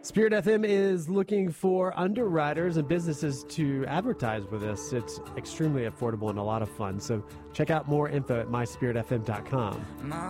Spirit FM is looking for underwriters and businesses to advertise with us. It's extremely affordable and a lot of fun. So check out more info at myspiritfm.com.